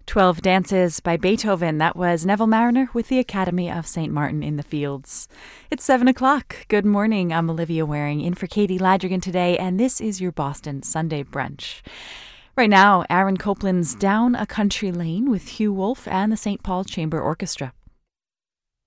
12 Dances by Beethoven. That was Neville Marriner with the Academy of St. Martin in the Fields. It's 7 o'clock. Good morning. I'm Olivia Waring in for Katie Ladrigan today, and this is your Boston Sunday Brunch. Right now, Aaron Copland's Down a Country Lane with Hugh Wolf and the St. Paul Chamber Orchestra.